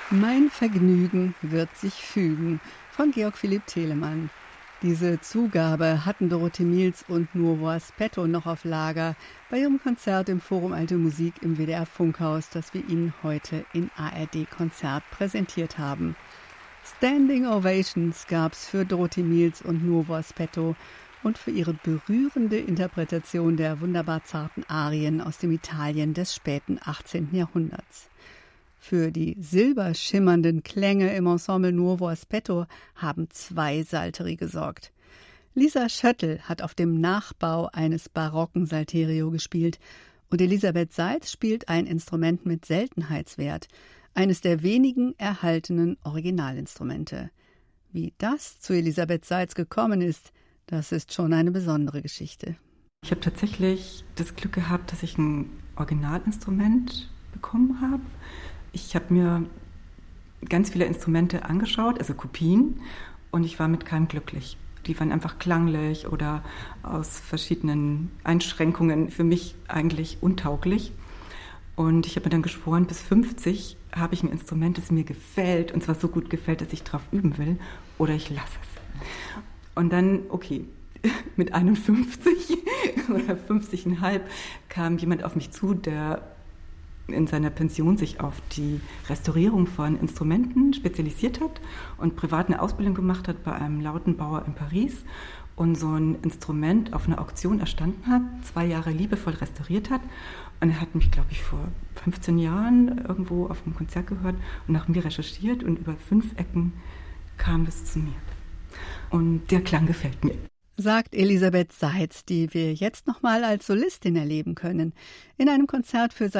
Mein Vergnügen wird sich fügen von Georg Philipp Telemann. Diese Zugabe hatten Dorothee Miels und Nuovo Aspetto noch auf Lager bei ihrem Konzert im Forum Alte Musik im WDR Funkhaus, das wir Ihnen heute in ARD Konzert präsentiert haben. Standing Ovations gab's für Dorothee Miels und Nuovo Aspetto und für ihre berührende Interpretation der wunderbar zarten Arien aus dem Italien des späten 18. Jahrhunderts. Für die silberschimmernden Klänge im Ensemble Nuovo Aspetto haben zwei Salteri gesorgt. Lisa Schöttl hat auf dem Nachbau eines barocken Salterio gespielt und Elisabeth Seitz spielt ein Instrument mit Seltenheitswert, eines der wenigen erhaltenen Originalinstrumente. Wie das zu Elisabeth Seitz gekommen ist, das ist schon eine besondere Geschichte. Ich habe tatsächlich das Glück gehabt, dass ich ein Originalinstrument bekommen habe. Ich habe mir ganz viele Instrumente angeschaut, also Kopien, und ich war mit keinem glücklich. Die waren einfach klanglich oder aus verschiedenen Einschränkungen für mich eigentlich untauglich. Und ich habe mir dann geschworen, bis 50 habe ich ein Instrument, das mir gefällt, und zwar so gut gefällt, dass ich drauf üben will, oder ich lasse es. Und dann, okay, mit 51 oder 50,5 kam jemand auf mich zu, der in seiner Pension sich auf die Restaurierung von Instrumenten spezialisiert hat und privat eine Ausbildung gemacht hat bei einem Lautenbauer in Paris und so ein Instrument auf einer Auktion erstanden hat, 2 Jahre liebevoll restauriert hat. Und er hat mich, glaube ich, vor 15 Jahren irgendwo auf einem Konzert gehört und nach mir recherchiert und über 5 Ecken kam das zu mir. Und der Klang gefällt mir. Sagt Elisabeth Seitz, die wir jetzt nochmal als Solistin erleben können. In einem Konzert für